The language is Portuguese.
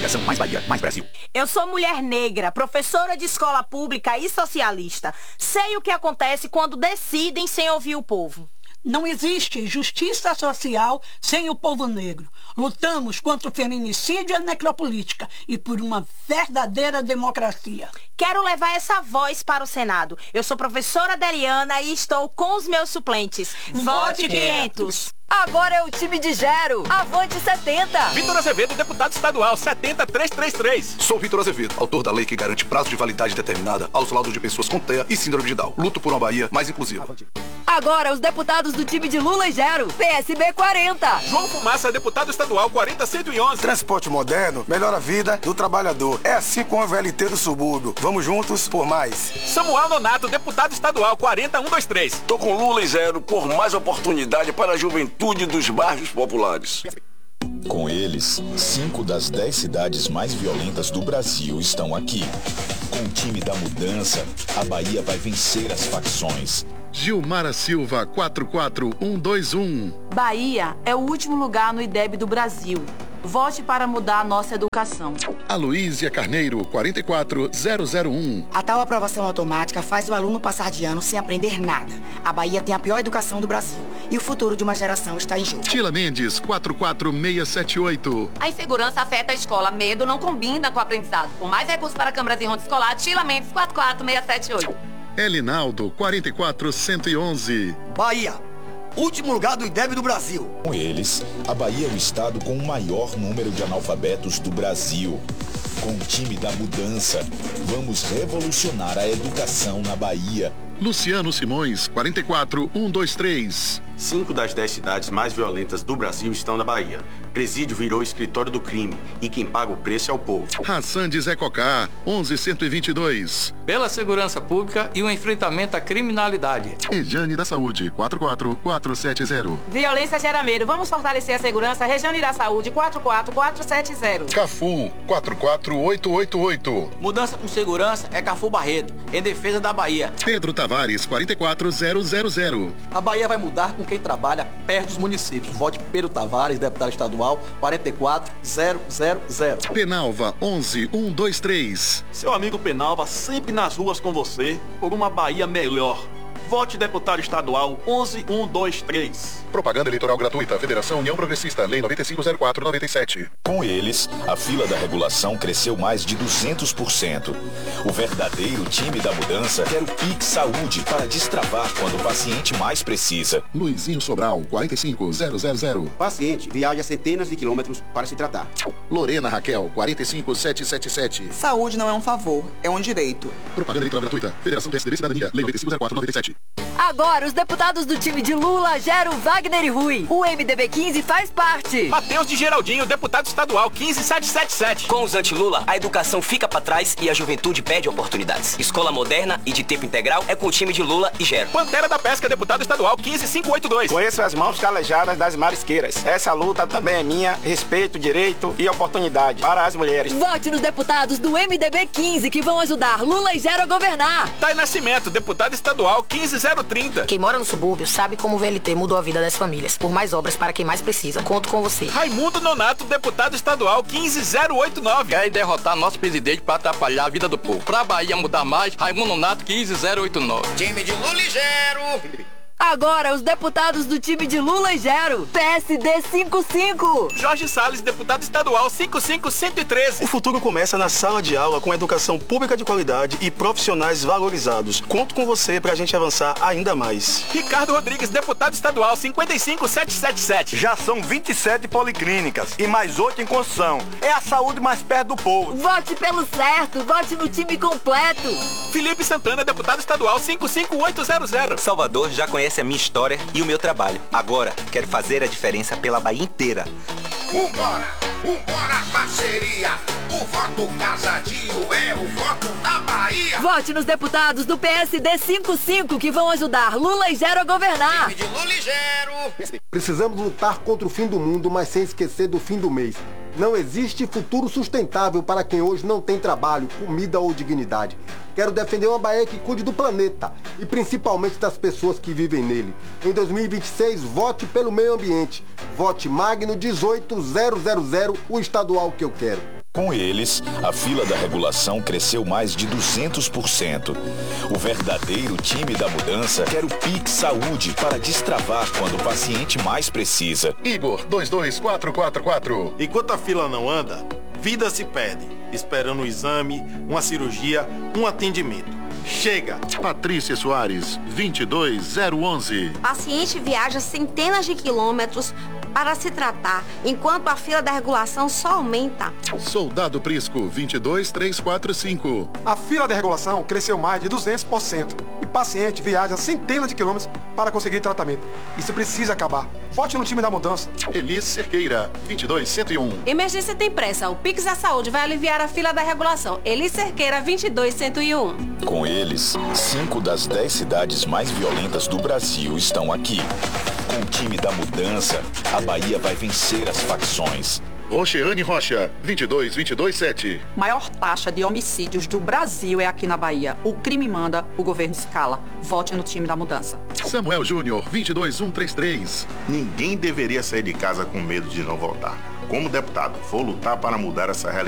Coligação Mais Bahia, Mais Brasil. Eu sou mulher negra, professora de escola pública e socialista. Sei o que acontece quando decidem sem ouvir o povo. Não existe justiça social sem o povo negro. Lutamos contra o feminicídio e a necropolítica e por uma verdadeira democracia. Quero levar essa voz para o Senado. Eu sou professora Deriana e estou com os meus suplentes. Vote 500! Agora é o time de Gero. Avante 70. Vitor Azevedo, deputado estadual, 70333. Sou Vitor Azevedo, autor da lei que garante prazo de validade determinada aos laudos de pessoas com TEA e síndrome de Down. Luto por uma Bahia mais inclusiva. Agora os deputados do time de Lula e Gero. PSB 40. João Fumaça, deputado estadual, 40111. Transporte moderno melhora a vida do trabalhador. É assim com a VLT do subúrbio. Vamos juntos por mais. Samuel Nonato, deputado estadual, 40123. Tô com Lula e Gero por mais oportunidade para a juventude dos bairros populares. Com eles, 5 das 10 cidades mais violentas do Brasil estão aqui. Com o time da mudança, a Bahia vai vencer as facções. Gilmara Silva, 44121. Bahia é o último lugar no IDEB do Brasil. Vote para mudar a nossa educação. Aloísia Carneiro, 44001. A tal aprovação automática faz o aluno passar de ano sem aprender nada. A Bahia tem a pior educação do Brasil. E o futuro de uma geração está em jogo. Tila Mendes, 44678. A insegurança afeta a escola. Medo não combina com o aprendizado. Com mais recursos para câmaras de ronda escolar, Tila Mendes, 44678. Elinaldo, 44111. Bahia, último lugar do IDEB do Brasil. Com eles, a Bahia é o estado com o maior número de analfabetos do Brasil. Com o time da mudança, vamos revolucionar a educação na Bahia. Luciano Simões, 44123. 5 das 10 cidades mais violentas do Brasil estão na Bahia. Presídio virou escritório do crime e quem paga o preço é o povo. Hassan de Zé Cocá, 11122. Pela segurança pública e o enfrentamento à criminalidade. Rejane da Saúde, 44470. Violência gera medo. Vamos fortalecer a segurança. Rejane da Saúde, 44470. Cafu, 44888. Mudança com segurança é Cafu Barreto, em defesa da Bahia. Pedro Tavares, 44000. A Bahia vai mudar com quem trabalha perto dos municípios. Vote Pedro Tavares, deputado estadual, 44000. Penalva, 11123. Seu amigo Penalva sempre nas ruas com você por uma Bahia melhor. Vote deputado estadual 11123. Propaganda eleitoral gratuita. Federação União Progressista. Lei 9504/97. Com eles, a fila da regulação cresceu mais de 200%. O verdadeiro time da mudança quer o Pix Saúde para destravar quando o paciente mais precisa. Luizinho Sobral, 45000. Paciente viaja centenas de quilômetros para se tratar. Lorena Raquel, 45777. Saúde não é um favor, é um direito. Propaganda eleitoral gratuita. Federação PSDB Cidadania. Lei 9504/97. Agora, os deputados do time de Lula, Gero, Wagner e Rui. O MDB 15 faz parte. Matheus de Geraldinho, deputado estadual, 15777. Com os anti-Lula, a educação fica pra trás e a juventude pede oportunidades. Escola moderna e de tempo integral é com o time de Lula e Gero. Pantera da Pesca, deputado estadual, 15582. Conheço as mãos calejadas das marisqueiras. Essa luta também é minha. Respeito, direito e oportunidade para as mulheres. Vote nos deputados do MDB 15 que vão ajudar Lula e Gero a governar. Thay Nascimento, deputado estadual, 15030. Quem mora no subúrbio sabe como o VLT mudou a vida das famílias. Por mais obras para quem mais precisa. Conto com você. Raimundo Nonato, deputado estadual, 15089. Querem derrotar nosso presidente para atrapalhar a vida do povo. Pra Bahia mudar mais, Raimundo Nonato, 15089. Time de Lula e Gero. Agora, os deputados do time de Lula e Gero. PSD 55. Jorge Salles, deputado estadual, 55113. O futuro começa na sala de aula com educação pública de qualidade e profissionais valorizados. Conto com você pra gente avançar ainda mais. Ricardo Rodrigues, deputado estadual, 55777. Já são 27 policlínicas e mais 8 em construção. É a saúde mais perto do povo. Vote pelo certo, vote no time completo. Felipe Santana, deputado estadual, 55800. Salvador já conhece a minha história e o meu trabalho. Agora, quero fazer a diferença pela Bahia inteira. Vambora, parceria. O voto casadinho é o voto da Bahia. Vote nos deputados do PSD 55 que vão ajudar Lula e Gero a governar. De Lula e Gero. Precisamos lutar contra o fim do mundo, mas sem esquecer do fim do mês. Não existe futuro sustentável para quem hoje não tem trabalho, comida ou dignidade. Quero defender uma Bahia que cuide do planeta e principalmente das pessoas que vivem nele. Em 2026, vote pelo meio ambiente. Vote Magno 18000, o estadual que eu quero. Com eles, a fila da regulação cresceu mais de 200%. O verdadeiro time da mudança quer o Pix Saúde para destravar quando o paciente mais precisa. Igor 22444. Enquanto a fila não anda, vida se perde, esperando um exame, uma cirurgia, um atendimento. Chega! Patrícia Soares 22011. Paciente viaja centenas de quilômetros para se tratar, enquanto a fila da regulação só aumenta. Soldado Prisco 22345. A fila da regulação cresceu mais de 200% e paciente viaja centenas de quilômetros para conseguir tratamento. Isso precisa acabar. Vote no time da mudança. Elis Cerqueira 22101. Emergência tem pressa. O Pix da Saúde vai aliviar a fila da regulação. Elis Cerqueira 22101. Com eles, 5 das 10 cidades mais violentas do Brasil estão aqui. Com o time da mudança, a Bahia vai vencer as facções. Rocheane Rocha 22227. Maior taxa de homicídios do Brasil é aqui na Bahia. O crime manda, o governo escala. Vote no time da mudança. Samuel Júnior 22133. Ninguém deveria sair de casa com medo de não votar. Como deputado, vou lutar para mudar essa realidade.